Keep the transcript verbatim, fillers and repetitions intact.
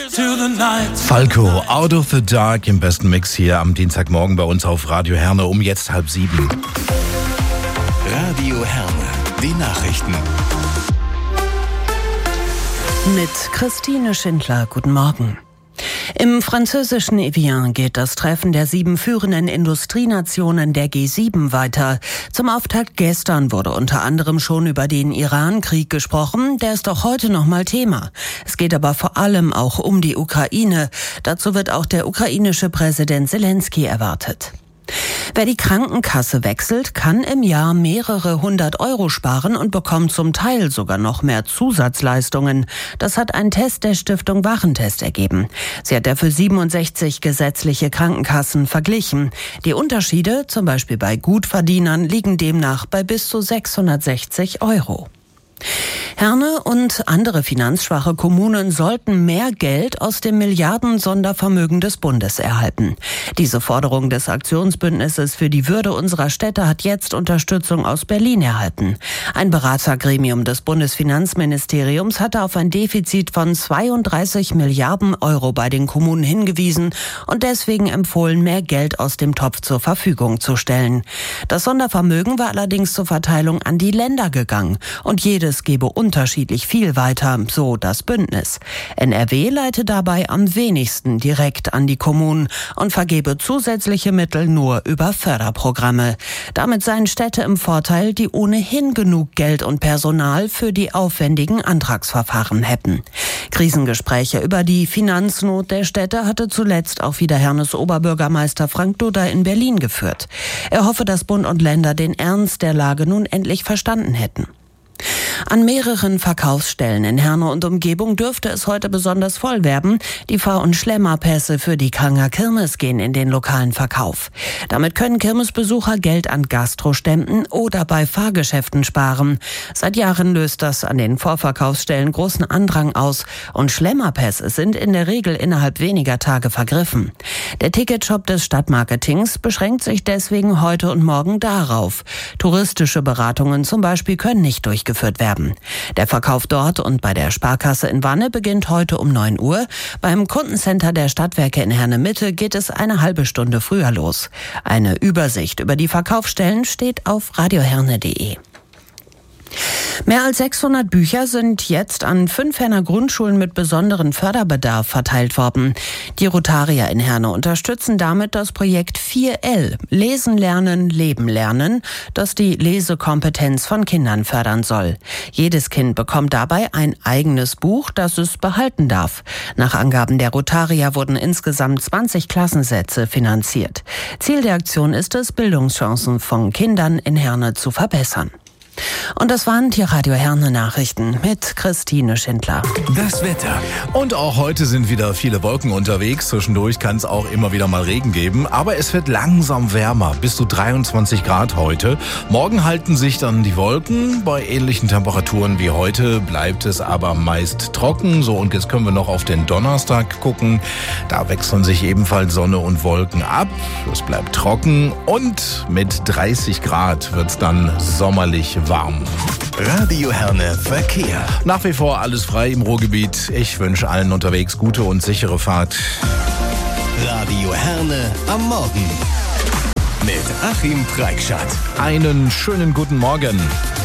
Falco, Out of the Dark im besten Mix hier am Dienstagmorgen bei uns auf Radio Herne um jetzt halb sieben. Radio Herne, die Nachrichten. Mit Christine Schindler, guten Morgen. Im französischen Evian geht das Treffen der sieben führenden Industrienationen der G sieben weiter. Zum Auftakt gestern wurde unter anderem schon über den Iran-Krieg gesprochen. Der ist auch heute noch mal Thema. Es geht aber vor allem auch um die Ukraine. Dazu wird auch der ukrainische Präsident Zelensky erwartet. Wer die Krankenkasse wechselt, kann im Jahr mehrere hundert Euro sparen und bekommt zum Teil sogar noch mehr Zusatzleistungen. Das hat ein Test der Stiftung Warentest ergeben. Sie hat dafür siebenundsechzig gesetzliche Krankenkassen verglichen. Die Unterschiede, zum Beispiel bei Gutverdienern, liegen demnach bei bis zu sechshundertsechzig Euro. Herne und andere finanzschwache Kommunen sollten mehr Geld aus dem Milliarden-Sondervermögen des Bundes erhalten. Diese Forderung des Aktionsbündnisses für die Würde unserer Städte hat jetzt Unterstützung aus Berlin erhalten. Ein Beratergremium des Bundesfinanzministeriums hatte auf ein Defizit von zweiunddreißig Milliarden Euro bei den Kommunen hingewiesen und deswegen empfohlen, mehr Geld aus dem Topf zur Verfügung zu stellen. Das Sondervermögen war allerdings zur Verteilung an die Länder gegangen und jedes gebe unterschiedlich viel weiter, so das Bündnis. N R W leite dabei am wenigsten direkt an die Kommunen und vergebe zusätzliche Mittel nur über Förderprogramme. Damit seien Städte im Vorteil, die ohnehin genug Geld und Personal für die aufwendigen Antragsverfahren hätten. Krisengespräche über die Finanznot der Städte hatte zuletzt auch wieder Hernes Oberbürgermeister Frank Dudda in Berlin geführt. Er hoffe, dass Bund und Länder den Ernst der Lage nun endlich verstanden hätten. An mehreren Verkaufsstellen in Herne und Umgebung dürfte es heute besonders voll werden. Die Fahr- und Schlemmerpässe für die Kranger Kirmes gehen in den lokalen Verkauf. Damit können Kirmesbesucher Geld an Gastroständen oder bei Fahrgeschäften sparen. Seit Jahren löst das an den Vorverkaufsstellen großen Andrang aus und Schlemmerpässe sind in der Regel innerhalb weniger Tage vergriffen. Der Ticketshop des Stadtmarketings beschränkt sich deswegen heute und morgen darauf. Touristische Beratungen zum Beispiel können nicht durchgeführt werden. Der Verkauf dort und bei der Sparkasse in Wanne beginnt heute um neun Uhr. Beim Kundencenter der Stadtwerke in Herne Mitte geht es eine halbe Stunde früher los. Eine Übersicht über die Verkaufsstellen steht auf radioherne punkt de. Mehr als sechshundert Bücher sind jetzt an fünf Herner Grundschulen mit besonderen Förderbedarf verteilt worden. Die Rotarier in Herne unterstützen damit das Projekt vier L, Lesen lernen, Leben lernen, das die Lesekompetenz von Kindern fördern soll. Jedes Kind bekommt dabei ein eigenes Buch, das es behalten darf. Nach Angaben der Rotarier wurden insgesamt zwanzig Klassensätze finanziert. Ziel der Aktion ist es, Bildungschancen von Kindern in Herne zu verbessern. Und das waren die Radio Herne Nachrichten mit Christine Schindler. Das Wetter. Und auch heute sind wieder viele Wolken unterwegs. Zwischendurch kann es auch immer wieder mal Regen geben. Aber es wird langsam wärmer. Bis zu dreiundzwanzig Grad heute. Morgen halten sich dann die Wolken. Bei ähnlichen Temperaturen wie heute bleibt es aber meist trocken. So, und jetzt können wir noch auf den Donnerstag gucken. Da wechseln sich ebenfalls Sonne und Wolken ab. Es bleibt trocken. Und mit dreißig Grad wird es dann sommerlich warm. Radio Herne Verkehr. Nach wie vor alles frei im Ruhrgebiet. Ich wünsche allen unterwegs gute und sichere Fahrt. Radio Herne am Morgen. Mit Achim Preikschat. Einen schönen guten Morgen.